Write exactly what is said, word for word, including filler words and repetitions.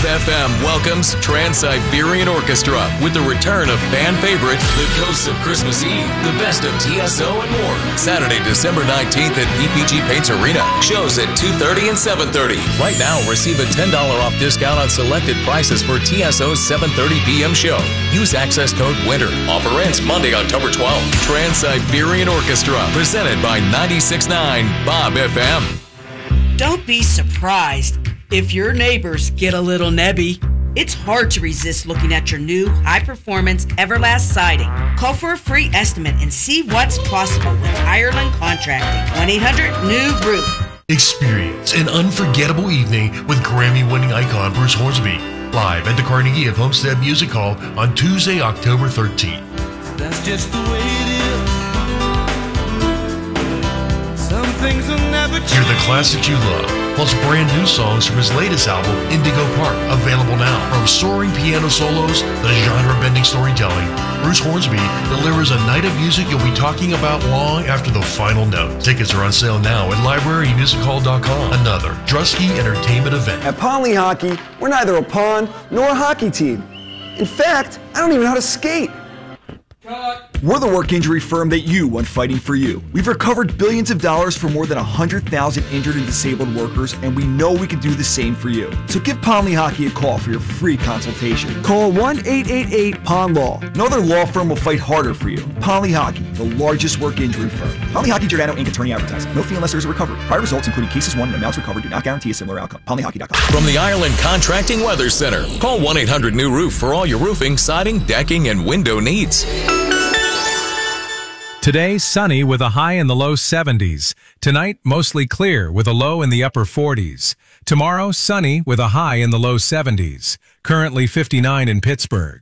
F M welcomes Trans-Siberian Orchestra with the return of fan favorite, The Ghosts of Christmas Eve, the best of T S O and more. Saturday, December nineteenth at P P G Paints Arena. Shows at two thirty and seven thirty. Right now, receive a ten dollars off discount on selected prices for T S O's seven thirty p m show. Use access code WINTER. Offer ends Monday, October twelfth. Trans-Siberian Orchestra, presented by ninety-six point nine Bob F M. Don't be surprised if your neighbors get a little nebby. It's hard to resist looking at your new high-performance Everlast siding. Call for a free estimate and see what's possible with Ireland Contracting. one eight hundred new roof. Experience an unforgettable evening with Grammy-winning icon Bruce Hornsby, live at the Carnegie at Homestead Music Hall on Tuesday, October thirteenth. That's just the way it is. Some things will never change. Hear the classics you love, plus brand new songs from his latest album, Indigo Park, available now. From soaring piano solos to genre-bending storytelling, Bruce Hornsby delivers a night of music you'll be talking about long after the final note. Tickets are on sale now at library music hall dot com. Another Drusky Entertainment event. At Ponley Hockey, we're neither a pond nor a hockey team. In fact, I don't even know how to skate. We're the work injury firm that you want fighting for you. We've recovered billions of dollars for more than one hundred thousand injured and disabled workers, and we know we can do the same for you. So give Ponley Hockey a call for your free consultation. Call one eight eight eight P O N Law. No other law firm will fight harder for you. Ponley Hockey, the largest work injury firm. Ponley Hockey Giordano Incorporated. Attorney advertising. No fee unless there is a recovery. Prior results, including cases won and amounts recovered, do not guarantee a similar outcome. Ponley Hockey dot com. From the Ireland Contracting Weather Center, call one eight hundred new roof for all your roofing, siding, decking, and window needs. Today, sunny with a high in the low seventies. Tonight, mostly clear with a low in the upper forties. Tomorrow, sunny with a high in the low seventies. Currently fifty-nine in Pittsburgh.